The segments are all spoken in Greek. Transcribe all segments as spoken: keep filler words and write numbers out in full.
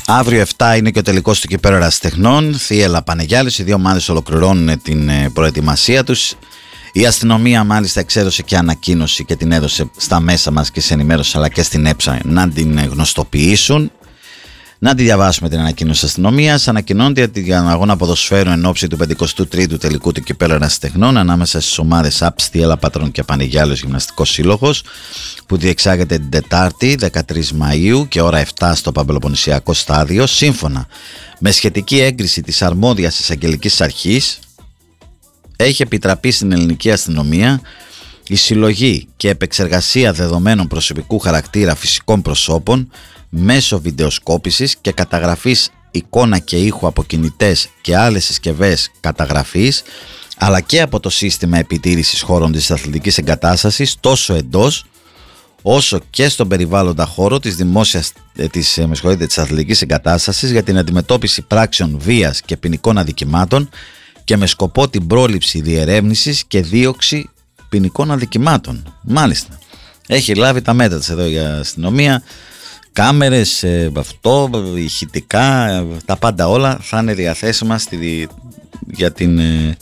Αύριο επτά είναι και ο τελικός του Κυπέλλου Ερασιτεχνών. Θίελα Πανεγιάλης, οι δύο ομάδες ολοκληρώνουν την προετοιμασία τους. Η αστυνομία μάλιστα εξέδωσε και ανακοίνωση και την έδωσε στα μέσα μας και σε ενημέρωση, αλλά και στην ΕΨΑ να την γνωστοποιήσουν. Να τη διαβάσουμε την ανακοίνωση της αστυνομίας. Ανακοινώνεται ότι για τον αγώνα ποδοσφαίρου εν ώψη του πενηκοστού τρίτου τελικού του Κυπέλλου Ερασιτεχνών ανάμεσα στις ομάδες ΑΠΣ, Θίελα Πατρών και Πανεγιάλος Γυμναστικός Σύλλογος, που διεξάγεται την Τετάρτη δεκατρείς Μαΐου και ώρα επτά στο Παμπελοποννησιακό Στάδιο, σύμφωνα με σχετική έγκριση της αρμόδιας εισαγγελικής αρχής, έχει επιτραπεί στην ελληνική αστυνομία η συλλογή και επεξεργασία δεδομένων προσωπικού χαρακτήρα φυσικών προσώπων μέσω βιντεοσκόπησης και καταγραφής εικόνα και ήχου από κινητές και άλλες συσκευές καταγραφής, αλλά και από το σύστημα επιτήρησης χώρων της αθλητικής εγκατάστασης, τόσο εντός όσο και στον περιβάλλοντα χώρο της δημόσιας της, με της αθλητικής εγκατάστασης, για την αντιμετώπιση πράξεων βίας και ποινικών αδικημάτων και με σκοπό την πρόληψη διερεύνησης και δίωξη ποινικών αδικημάτων. Μάλιστα, έχει λάβει τα μέτρα της εδώ η αστυνομία. Κάμερες, αυτό, ηχητικά, τα πάντα όλα θα είναι διαθέσιμα στη, για την ε,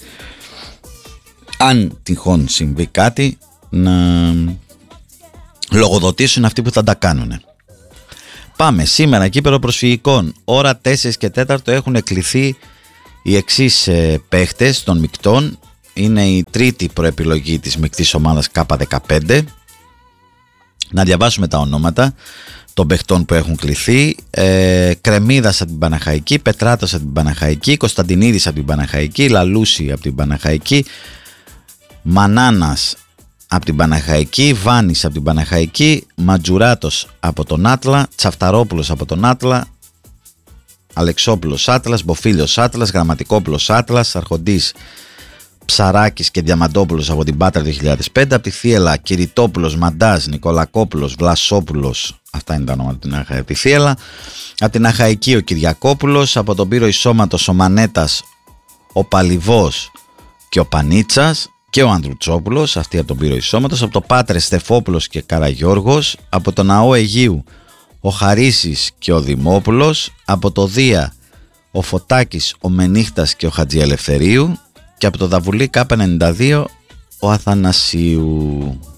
αν τυχόν συμβεί κάτι να λογοδοτήσουν αυτοί που θα τα κάνουν. Πάμε σήμερα κύπελλο προσφυγικών. Ώρα τέσσερα και τέσσερα έχουν κληθεί οι εξής ε, παίχτες των μεικτών. Είναι η τρίτη προεπιλογή της μεικτής ομάδας Κ δεκαπέντε. Να διαβάσουμε τα ονόματα των παιχτών που έχουν κληθεί. ε, Κρεμίδας από την Παναχαϊκή, Πετράτος από την Παναχαϊκή, Κωνσταντινίδης από την Παναχαϊκή, Λαλούση από την Παναχαϊκή, Μανάνας από την Παναχαϊκή, Βάνης από την Παναχαϊκή, Ματζουράτος από τον Άτλα, Τσαφταρόπουλος από τον Άτλα, Αλεξόπουλος Άτλας, Μποφίλιος Άτλας, Γραμματικόπουλος Άτλας, Αρχοντής Ψαράκης και Διαμαντόπουλος από την Πάτρα δύο χιλιάδες πέντε, από τη Θίελα Κυριτόπουλος, Μαντάς, Νικολακόπουλος, Βλασόπουλος, αυτά είναι τα ονόματα από τη Θίελα. Από την Αχαϊκή ο Κυριακόπουλος, από τον Πύρο Ισώματος ο Μανέτας, ο Παλιβός και ο Πανίτσας και ο Ανδρουτσόπουλος, αυτοί από τον Πύρο Ισώματος. Από το Πάτρε Στεφόπουλος και Καραγιώργος, από τον Ναό Αιγείου ο Χαρίσης και ο Δημόπουλος, από το Δία ο Φωτάκης, ο Μενύχτας και ο Χατζιελευθερίου, και από το Δαβουλή Κ ενενήντα δύο ο Αθανασίου.